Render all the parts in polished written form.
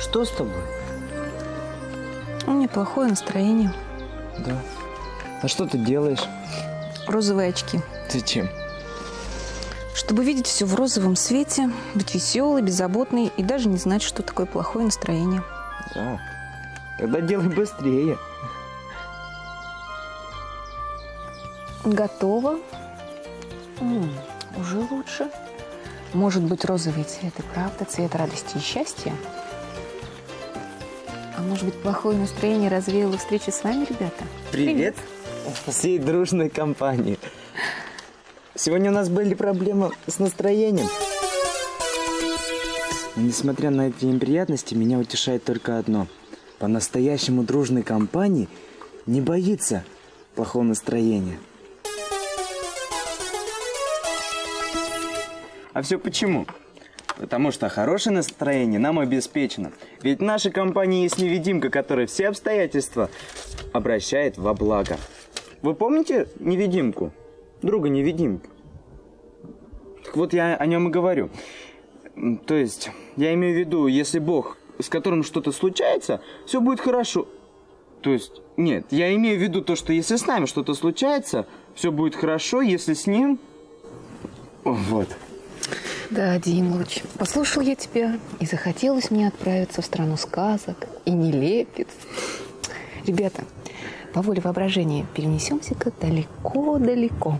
Что с тобой? У меня плохое настроение. Да. А что ты делаешь? Розовые очки. Зачем? Чтобы видеть все в розовом свете, быть веселой, беззаботной и даже не знать, что такое плохое настроение. Да. Тогда делай быстрее. Готово. Уже лучше. Может быть, розовый цвет и правда цвет радости и счастья? А может быть, плохое настроение развеяло встречу с вами, ребята? Привет. Всей дружной компании. Сегодня у нас были проблемы с настроением. Но, несмотря на эти неприятности, меня утешает только одно. По-настоящему дружной компании не боится плохого настроения. А все почему? Потому что хорошее настроение нам обеспечено. Ведь в нашей компании есть невидимка, которая все обстоятельства обращает во благо. Вы помните невидимку? Друга невидимку? Так вот, я о нем и говорю. То есть, я имею в виду, если Бог, с которым что-то случается, все будет хорошо. То есть, нет, я имею в виду то, что если с нами что-то случается, все будет хорошо, если с ним... Вот. Да, Димыч, послушал я тебя, и захотелось мне отправиться в страну сказок и нелепиц. Ребята, по воле воображения перенесемся-ка далеко-далеко.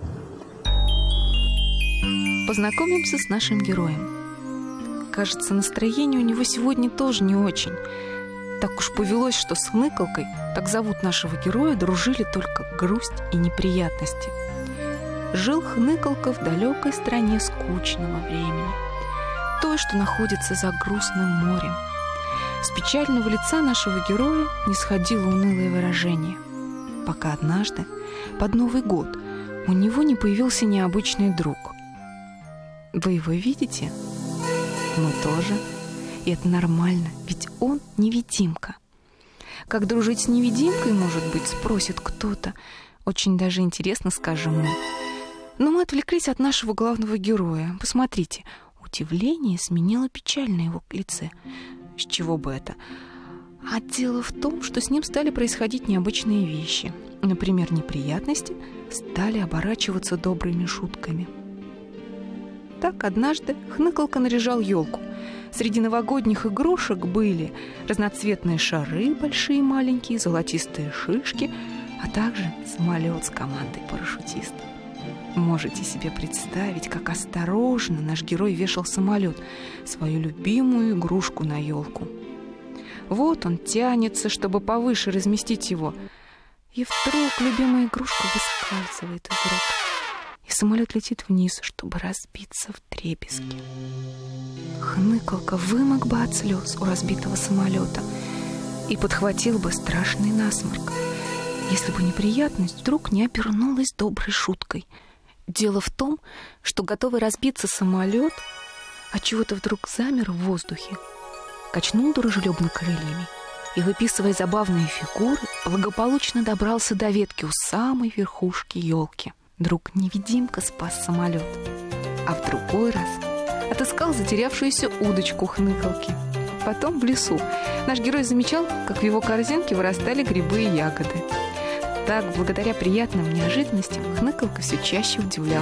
Познакомимся с нашим героем. Кажется, настроение у него сегодня тоже не очень. Так уж повелось, что с Хныкалкой, так зовут нашего героя, дружили только грусть и неприятности. Жил Хныкалка в далекой стране скучного времени, той, что находится за грустным морем. С печального лица нашего героя не сходило унылое выражение, пока однажды, под Новый год, у него не появился необычный друг. Вы его видите? Мы тоже. И это нормально, ведь он невидимка. Как дружить с невидимкой, может быть, спросит кто-то. Очень даже интересно, скажем мы. Но мы отвлеклись от нашего главного героя. Посмотрите, удивление сменило печаль на его лице. С чего бы это? А дело в том, что с ним стали происходить необычные вещи. Например, неприятности стали оборачиваться добрыми шутками. Так однажды Хныкалка наряжал елку. Среди новогодних игрушек были разноцветные шары, большие и маленькие, золотистые шишки, а также самолет с командой парашютистов. Можете себе представить, как осторожно наш герой вешал самолет, свою любимую игрушку, на елку. Вот он тянется, чтобы повыше разместить его, и вдруг любимая игрушка выскальзывает из рук, и самолет летит вниз, чтобы разбиться вдребезги. Хныкалка вымок бы от слез у разбитого самолета и подхватил бы страшный насморк, если бы неприятность вдруг не обернулась доброй шуткой. Дело в том, что готовый разбиться самолет отчего-то вдруг замер в воздухе, качнул дружелюбно крыльями и, выписывая забавные фигуры, благополучно добрался до ветки у самой верхушки елки. Друг-невидимка спас самолет, а в другой раз отыскал затерявшуюся удочку Хныкалки. Потом в лесу наш герой замечал, как в его корзинке вырастали грибы и ягоды. Так, благодаря приятным неожиданностям, Хныкалка все чаще удивлял